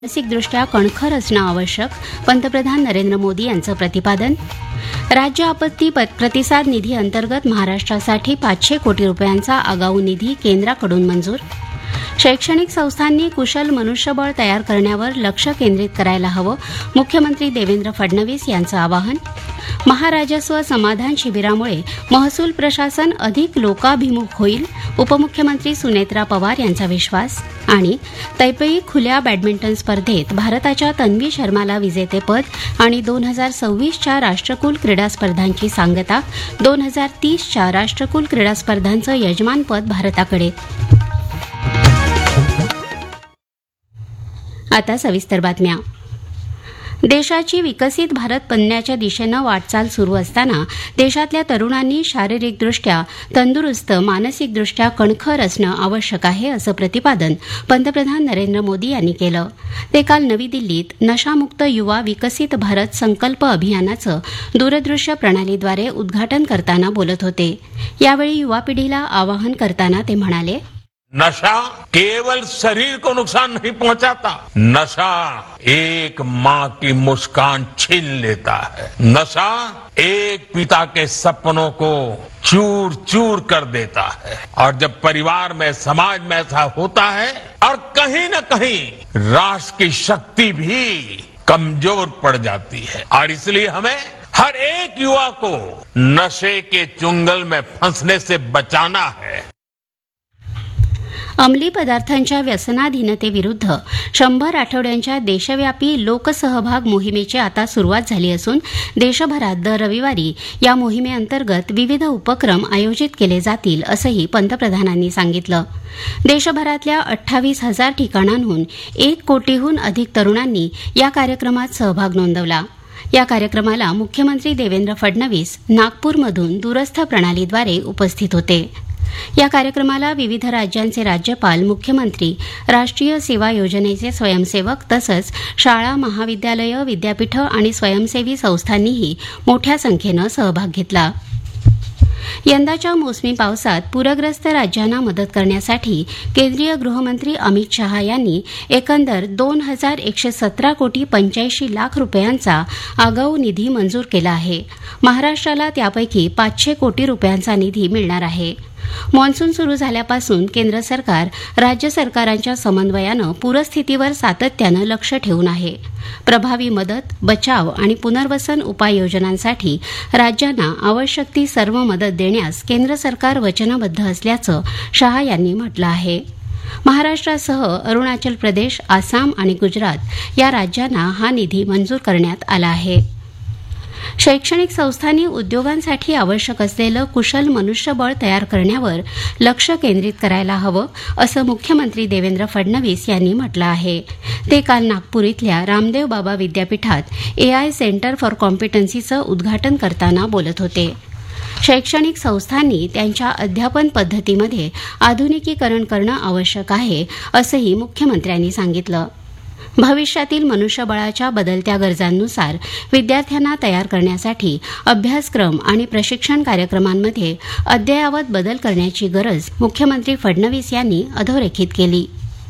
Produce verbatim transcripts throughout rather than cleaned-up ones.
मानसिकदृष्ट्या कणखर असणं आवश्यक, पंतप्रधान नरेंद्र मोदी यांचं प्रतिपादन. राज्य आपत्ती प्रतिसाद निधी अंतर्गत महाराष्ट्रासाठी पाचशे कोटी रुपयांचा आगाऊ निधी केंद्राकडून मंजूर. शैक्षणिक संस्थांनी कुशल मनुष्यबळ तयार करण्यावर लक्ष केंद्रित करायला हवं, मुख्यमंत्री देवेंद्र फडणवीस यांचं आवाहन. महाराजस्व समाधान शिबिरामुळे महसूल प्रशासन अधिक लोकाभिमुख होईल, उपमुख्यमंत्री सुनेत्रा पवार यांचा विश्वास. आणि तैपेई खुल्या बॅडमिंटन स्पर्धेत भारताच्या तन्वी शर्माला विजेतेपद आणि दोन हजार सव्वीसच्या राष्ट्रकुल क्रीडा स्पर्धांची सांगता. दोन हजार तीसच्या राष्ट्रकुल क्रीडा स्पर्धांचं यजमानपद भारताकडे. आता सविस्तर बातम्या. देशाची विकसित भारत बनण्याच्या दिशेनं वाटचाल सुरू असताना देशातल्या तरुणांनी शारीरिकदृष्ट्या तंदुरुस्त, मानसिकदृष्ट्या कणखर असणं आवश्यक आहे, असं प्रतिपादन पंतप्रधान नरेंद्र मोदी यांनी केलं. ते काल नवी दिल्लीत नशामुक्त युवा विकसित भारत संकल्प अभियानाचं दूरदृश्य प्रणालीद्वारे उद्घाटन करताना बोलत होते. यावेळी युवा पिढीला आवाहन करताना ते म्हणाले, नशा केवल शरीर को नुकसान नहीं पहुंचाता, नशा एक माँ की मुस्कान छीन लेता है. नशा एक पिता के सपनों को चूर चूर कर देता है. और जब परिवार में, समाज में ऐसा होता है और कहीं न कहीं राष्ट्र की शक्ति भी कमजोर पड़ जाती है. और इसलिए हमें हर एक युवा को नशे के चुंगल में फंसने से बचाना है. अंमली पदार्थांच्या व्यसनाधीनतेविरुद्ध शंभर आठवड्यांच्या देशव्यापी लोकसहभाग मोहिमेची आता सुरुवात झाली असून देशभरात दर रविवारी या मोहिमेअंतर्गत विविध उपक्रम आयोजित केले जातील, असंही पंतप्रधानांनी सांगितलं. देशभरातल्या अठ्ठावीस हजार ठिकाणांहून एक कोटीहून अधिक तरुणांनी या कार्यक्रमात सहभाग नोंदवला. या कार्यक्रमाला मुख्यमंत्री देवेंद्र फडणवीस नागपूरमधून दूरस्थ प्रणालीद्वारे उपस्थित होते. या कार्यक्रमाला विविध राज्यांचे राज्यपाल, मुख्यमंत्री, राष्ट्रीय सेवा योजनेचे स्वयंसेवक तसंच शाळा, महाविद्यालयं, विद्यापीठं आणि स्वयंसेवी संस्थांनीही मोठ्या संख्येनं सहभाग घेतला. यंदाच्या मोसमी पावसात पूरग्रस्त राज्यांना मदत करण्यासाठी केंद्रीय गृहमंत्री अमित शहा यांनी एकंदर दोन हजार एकशे सतरा कोटी पंच्याऐंशी लाख रुपयांचा आगाऊ निधी मंजूर केला आहे. महाराष्ट्राला त्यापैकी पाचशे कोटी रुपयांचा निधी मिळणार आहे. मॉन्सून सुरू झाल्यापासून केंद्र सरकार राज्य सरकारांच्या समन्वयानं पूरस्थितीवर सातत्यानं लक्ष ठेवून आहे. प्रभावी मदत, बचाव आणि पुनर्वसन उपाययोजनांसाठी राज्यांना आवश्यक ती सर्व मदत देण्यास केंद्र सरकार वचनबद्ध असल्याचं शहा यांनी म्हटलं आहे. महाराष्ट्रासह अरुणाचल प्रदेश, आसाम आणि गुजरात या राज्यांना हा निधी मंजूर करण्यात आला आहे. शैक्षणिक संस्थांनी उद्योगांसाठी आवश्यक असलेलं कुशल मनुष्यबळ तयार करण्यावर लक्ष केंद्रित करायला हवं, असं मुख्यमंत्री देवेंद्र फडणवीस यांनी म्हटलं आहे. ते काल नागपूर इथल्या रामदेव बाबा विद्यापीठात एआय सेंटर फॉर कॉम्पिटन्सीचं उद्घाटन करताना बोलत होते. शैक्षणिक संस्थांनी त्यांच्या अध्यापन पद्धतीमध्ये आधुनिकीकरण करणं आवश्यक आहे, असंही मुख्यमंत्र्यांनी सांगितलं. भविष्यातील मनुष्यबळाच्या बदलत्या गरजांनुसार विद्यार्थ्यांना तयार करण्यासाठी अभ्यासक्रम आणि प्रशिक्षण कार्यक्रमांमध्ये अद्ययावत बदल करण्याची गरज मुख्यमंत्री फडणवीस यांनी अधोरेखित केली.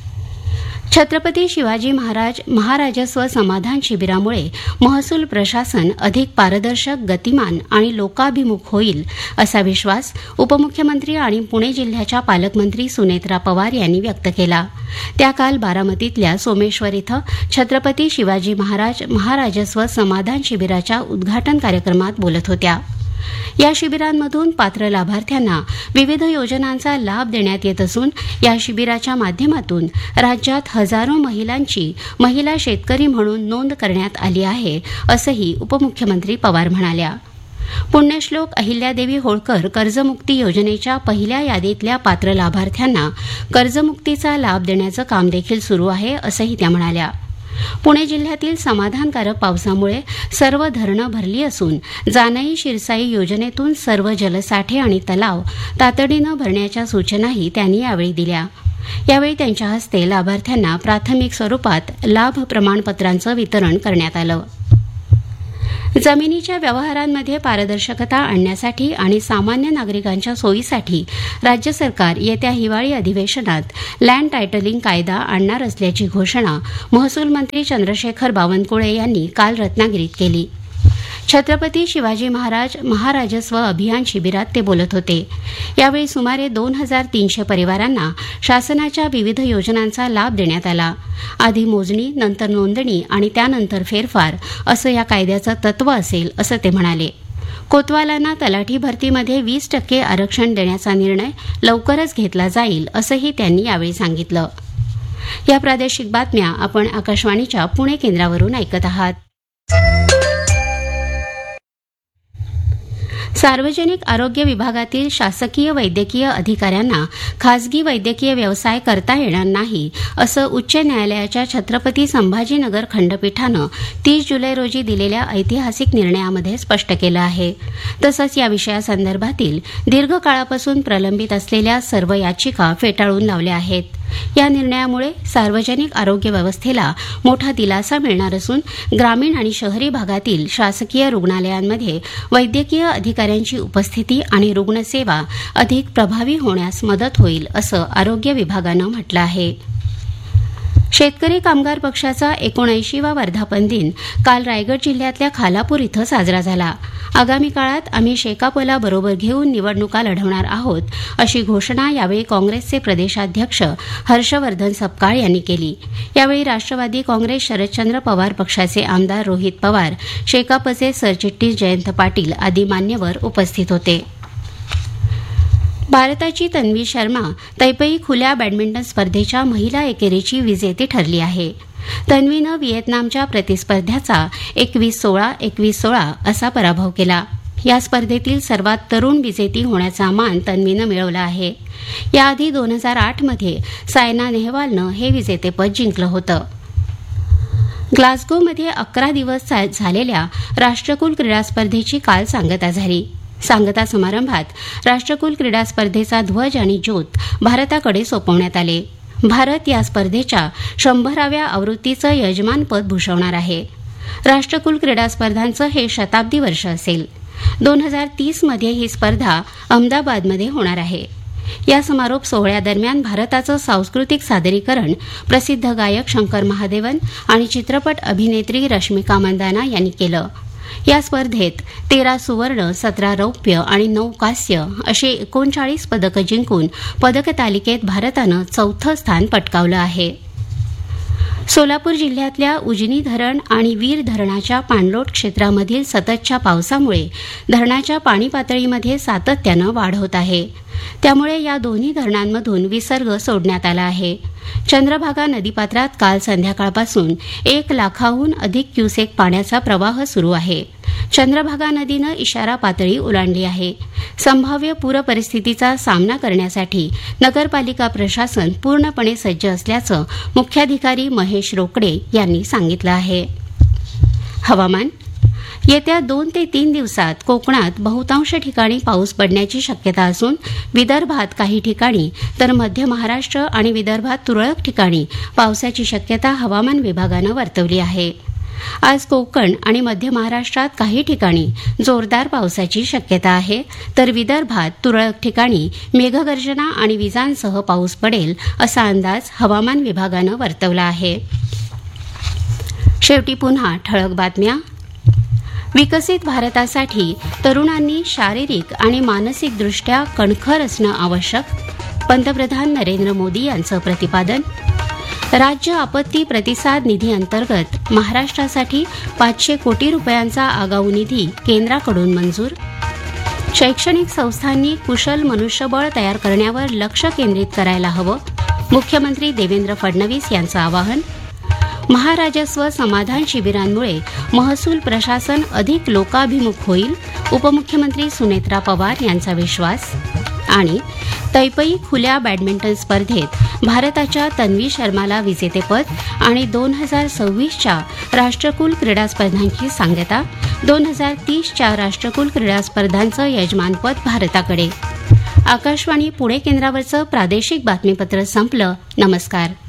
छत्रपती शिवाजी महाराज महाराजस्व समाधान शिबिरामुळे महसूल प्रशासन अधिक पारदर्शक, गतिमान आणि लोकाभिमुख होईल, असा विश्वास उपमुख्यमंत्री आणि पुणे जिल्ह्याच्या पालकमंत्री सुनेत्रा पवार यांनी व्यक्त केला. त्या काल बारामतीतल्या सोमेश्वर इथं छत्रपती शिवाजी महाराज महाराजस्व समाधान शिबिराच्या उद्घाटन कार्यक्रमात बोलत होत्या. या शिबिरांमधून पात्र लाभार्थ्यांना विविध योजनांचा लाभ देण्यात येत असून या शिबिराच्या माध्यमातून राज्यात हजारो महिलांची महिला शेतकरी म्हणून नोंद करण्यात आली आहे, असंही उपमुख्यमंत्री पवार म्हणाल्या. पुण्यश्लोक अहिल्यादेवी होळकर कर्जमुक्ती योजनेच्या पहिल्या यादीतल्या पात्र लाभार्थ्यांना कर्जमुक्तीचा लाभ देण्याचं काम देखील सुरू आहे, असंही त्या म्हणाल्या. पुणे जिल्ह्यातील समाधानकारक पावसामुळे सर्व धरणं भरली असून जानाई शिरसाई योजनेतून सर्व जलसाठे आणि तलाव तातडीनं भरण्याच्या सूचनाही त्यांनी यावेळी दिल्या. यावेळी त्यांच्या हस्ते लाभार्थ्यांना प्राथमिक स्वरूपात लाभ प्रमाणपत्रांचं वितरण करण्यात आलं. जमिनीच्या व्यवहारांमध्ये पारदर्शकता आणण्यासाठी आणि सामान्य नागरिकांच्या सोयीसाठी राज्य सरकार येत्या हिवाळी अधिवेशनात लँड टायटलिंग कायदा आणणार असल्याची घोषणा महसूल मंत्री चंद्रशेखर बावनकुळे यांनी काल रत्नागिरीत केली. छत्रपती शिवाजी महाराज महाराजस्व अभियान शिबिरात ते बोलत होते. यावेळी सुमारे दोन हजार तीनशे परिवारांना शासनाच्या विविध योजनांचा लाभ देण्यात आला. आधी मोजणी, नंतर नोंदणी आणि त्यानंतर फेरफार असं या कायद्याचं तत्व असेल असं ते म्हणाले. कोतवालांना तलाठी भरतीमध्ये वीस टक्के आरक्षण देण्याचा निर्णय लवकरच घेतला जाईल असंही त्यांनी यावेळी सांगितलं. या प्रादेशिक बातम्या आपण आकाशवाणीच्या पुणे केंद्रावरून ऐकत आहात. सार्वजनिक आरोग्य विभागातील शासकीय वैद्यकीय अधिकाऱ्यांना खासगी वैद्यकीय व्यवसाय करता येणार नाही असं उच्च न्यायालयाच्या छत्रपती संभाजीनगर खंडपीठानं तीस जुलै रोजी दिलेल्या ऐतिहासिक निर्णयामध्ये स्पष्ट केलं आहे. तसंच या विषयासंदर्भातील दीर्घकाळापासून प्रलंबित असलेल्या सर्व याचिका फेटाळून लावल्या आहेत. या निर्णयामुळे सार्वजनिक आरोग्य व्यवस्थेला मोठा दिलासा मिळणार असून ग्रामीण आणि शहरी भागातील शासकीय रुग्णालयांमध्ये वैद्यकीय अधिकाऱ्यांची उपस्थिती आणि रुग्णसेवा अधिक प्रभावी होण्यास मदत होईल असं आरोग्य विभागानं म्हटलं आहे. शेतकरी कामगार पक्षाचा एकोणऐंशीवा वर्धापन दिन काल रायगड जिल्ह्यातल्या खालापूर इथं साजरा झाला. आगामी काळात आम्ही शेकापला बरोबर घेऊन निवडणुका लढवणार आहोत अशी घोषणा यावेळी काँग्रेसचे प्रदेशाध्यक्ष हर्षवर्धन सपकाळ यांनी केली. यावेळी राष्ट्रवादी काँग्रेस शरदचंद्र पवार पक्षाचे आमदार रोहित पवार, शेकापचे सरचिटणीस जयंत पाटील आदी मान्यवर उपस्थित होते. भारताची तन्वी शर्मा तैपेई खुल्या बॅडमिंटन स्पर्धेच्या महिला एकेरीची विजेती ठरली आहे. तन्वीनं व्हिएतनामच्या प्रतिस्पर्ध्याचा एकवीस सोळा एकवीस सोळा असा पराभव केला. या स्पर्धेतील सर्वात तरुण विजेती होण्याचा मान तन्वीनं मिळवला आहे. याआधी दोन हजार आठमध्ये सायना नेहवालनं हे विजेतेपद जिंकलं होतं. ग्लासगोमध्ये अकरा दिवस झालेल्या राष्ट्रकुल क्रीडा स्पर्धेची काल सांगता झाली. सांगता समारंभात राष्ट्रकुल क्रीडा स्पर्धेचा ध्वज आणि ज्योत भारताकडे सोपवण्यात आले. भारत या स्पर्धेच्या शंभराव्या आवृत्तीचं यजमानपद भूषवणार आहे. राष्ट्रकुल क्रीडा स्पर्धांचं हे शताब्दी वर्ष असेल. दोन हजार तीसमध्ये ही स्पर्धा अहमदाबादमध्ये होणार आहे. या समारोप सोहळ्यादरम्यान भारताचं सांस्कृतिक सादरीकरण प्रसिद्ध गायक शंकर महादेवन आणि चित्रपट अभिनेत्री रश्मिका मंदाना यांनी केलं. या स्पर्धेत तेरा सुवर्ण, सतरा रौप्य आणि नऊ कांस्य अशी एकोणचाळीस पदकं जिंकून पदक तालिकेत भारतानं चौथं स्थान पटकावलं आहे. सोलापूर जिल्ह्यातल्या उजनी धरण आणि वीर धरणाच्या पाणलोट क्षेत्रामधील सततच्या पावसामुळे धरणाच्या पाणी पातळीमध्ये सातत्यानं वाढ होत आहे. त्यामुळे या दोन्ही धरणांमधून विसर्ग सोडण्यात आला आहे. चंद्रभागा नदीपात्रात काल संध्याकाळपासून एक लाखाहून अधिक क्युसेक पाण्याचा प्रवाह सुरू आहे. चंद्रभागा नदीनं इशारा पातळी ओलांडली आहे. संभाव्य पूर परिस्थितीचा सामना करण्यासाठी नगरपालिका प्रशासन पूर्णपणे सज्ज असल्याचं मुख्याधिकारी महेश रोकडे यांनी सांगितलं आहे. हवामान. येत्या दोन ते तीन दिवसात कोकणात बहुतांश ठिकाणी पाऊस पडण्याची शक्यता असून विदर्भात काही ठिकाणी तर मध्य महाराष्ट्र आणि विदर्भात तुरळक ठिकाणी पावसाची शक्यता हवामान विभागानं वर्तवली आहे. आज कोकण आणि मध्य महाराष्ट्रात काही ठिकाणी जोरदार पावसाची शक्यता आहे तर विदर्भात तुरळक ठिकाणी मेघगर्जना आणि विजांसह पाऊस पडेल असा अंदाज हवामान विभागानं वर्तवला आहे. शेवटी पुन्हा ठळक बातम्या. विकसित भारतासाठी तरुणांनी शारीरिक आणि मानसिकदृष्ट्या कणखर असणं आवश्यक, पंतप्रधान नरेंद्र मोदी यांचं प्रतिपादन. राज्य आपत्ती प्रतिसाद निधी अंतर्गत महाराष्ट्रासाठी पाचशे कोटी रुपयांचा आगाऊ निधी केंद्राकडून मंजूर. शैक्षणिक संस्थांनी कुशल मनुष्यबळ तयार करण्यावर लक्ष केंद्रित करायला हवं, मुख्यमंत्री देवेंद्र फडणवीस यांचं आवाहन. महाराजस्व समाधान शिबिरांमुळे महसूल प्रशासन अधिक लोकाभिमुख होईल, उपमुख्यमंत्री सुनेत्रा पवार यांचा विश्वास. आणि तैपेई खुल्या बॅडमिंटन स्पर्धेत भारताच्या तन्वी शर्माला विजेतेपद आणि दोन हजार सव्वीसच्या राष्ट्रकुल क्रीडा स्पर्धांची सांगता. दोन हजार तीसच्या राष्ट्रकुल क्रीडा स्पर्धांचं यजमानपद भारताकडे. आकाशवाणी पुणे केंद्रावरचं प्रादेशिक बातमीपत्र संपलं. नमस्कार.